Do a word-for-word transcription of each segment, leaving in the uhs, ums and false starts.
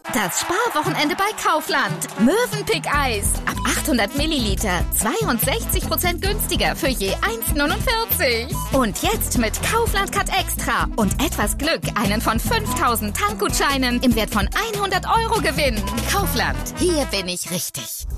Das Sparwochenende bei Kaufland. Mövenpick Eis. Ab achthundert Milliliter. zweiundsechzig Prozent günstiger für je eins Komma neunundvierzig. Und jetzt mit Kaufland Cut Extra und etwas Glück einen von fünftausend Tankgutscheinen im Wert von hundert Euro gewinnen. Kaufland. Hier bin ich richtig.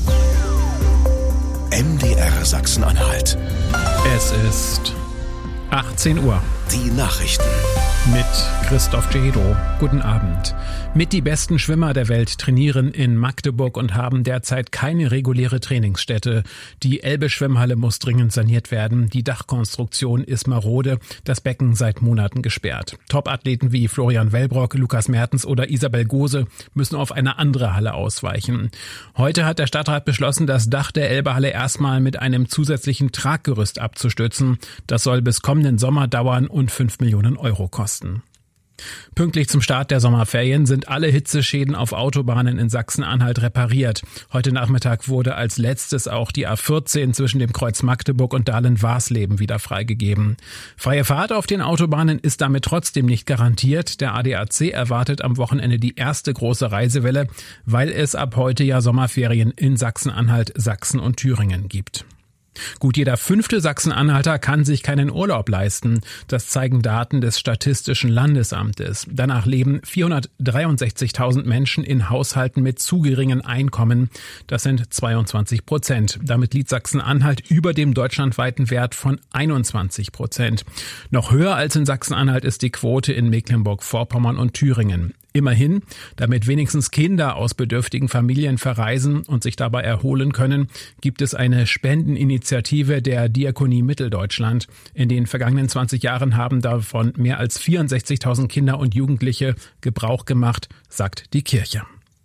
M D R Sachsen-Anhalt. Es ist achtzehn Uhr. Die Nachrichten. Mit Christoph Cedo. Guten Abend. Mit die besten Schwimmer der Welt trainieren in Magdeburg und haben derzeit keine reguläre Trainingsstätte. Die Elbe-Schwimmhalle muss dringend saniert werden. Die Dachkonstruktion ist marode, das Becken seit Monaten gesperrt. Top-Athleten wie Florian Wellbrock, Lukas Mertens oder Isabel Gose müssen auf eine andere Halle ausweichen. Heute hat der Stadtrat beschlossen, das Dach der Elbe-Halle erstmal mit einem zusätzlichen Traggerüst abzustützen. Das soll bis kommenden Sommer dauern und fünf Millionen Euro kosten. Pünktlich zum Start der Sommerferien sind alle Hitzeschäden auf Autobahnen in Sachsen-Anhalt repariert. Heute Nachmittag wurde als letztes auch die A vierzehn zwischen dem Kreuz Magdeburg und Dahlen-Warsleben wieder freigegeben. Freie Fahrt auf den Autobahnen ist damit trotzdem nicht garantiert. Der A D A C erwartet am Wochenende die erste große Reisewelle, weil es ab heute ja Sommerferien in Sachsen-Anhalt, Sachsen und Thüringen gibt. Gut jeder fünfte Sachsen-Anhalter kann sich keinen Urlaub leisten. Das zeigen Daten des Statistischen Landesamtes. Danach leben vierhundertdreiundsechzigtausend Menschen in Haushalten mit zu geringen Einkommen. Das sind zweiundzwanzig Prozent. Damit liegt Sachsen-Anhalt über dem deutschlandweiten Wert von einundzwanzig Prozent. Noch höher als in Sachsen-Anhalt ist die Quote in Mecklenburg-Vorpommern und Thüringen. Immerhin, damit wenigstens Kinder aus bedürftigen Familien verreisen und sich dabei erholen können, gibt es eine Spendeninitiative der Diakonie Mitteldeutschland. In den vergangenen zwanzig Jahren haben davon mehr als vierundsechzigtausend Kinder und Jugendliche Gebrauch gemacht, sagt die Kirche.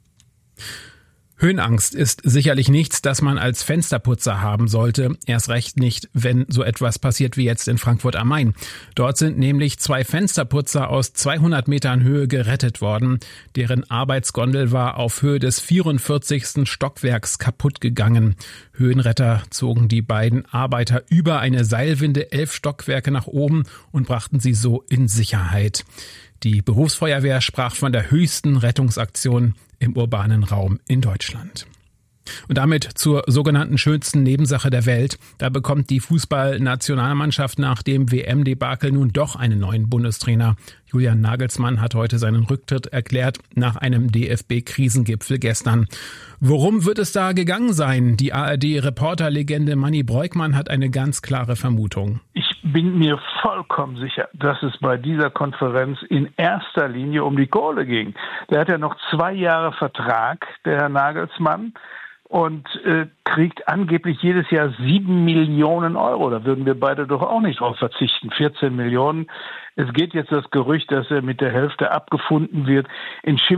Höhenangst ist sicherlich nichts, das man als Fensterputzer haben sollte. Erst recht nicht, wenn so etwas passiert wie jetzt in Frankfurt am Main. Dort sind nämlich zwei Fensterputzer aus zweihundert Metern Höhe gerettet worden. Deren Arbeitsgondel war auf Höhe des vierundvierzigsten Stockwerks kaputt gegangen. Höhenretter zogen die beiden Arbeiter über eine Seilwinde elf Stockwerke nach oben und brachten sie so in Sicherheit. Die Berufsfeuerwehr sprach von der höchsten Rettungsaktion im urbanen Raum in Deutschland. Und damit zur sogenannten schönsten Nebensache der Welt. Da bekommt die Fußballnationalmannschaft nach dem W M-Debakel nun doch einen neuen Bundestrainer. Julian Nagelsmann hat heute seinen Rücktritt erklärt nach einem D F B-Krisengipfel gestern. Worum wird es da gegangen sein? Die A R D-Reporterlegende Manni Breukmann hat eine ganz klare Vermutung. Ich bin mir vollkommen sicher, dass es bei dieser Konferenz in erster Linie um die Kohle ging. Der hat ja noch zwei Jahre Vertrag, der Herr Nagelsmann, und äh, kriegt angeblich jedes Jahr sieben Millionen Euro. Da würden wir beide doch auch nicht drauf verzichten. vierzehn Millionen. Es geht jetzt das Gerücht, dass er mit der Hälfte abgefunden wird. In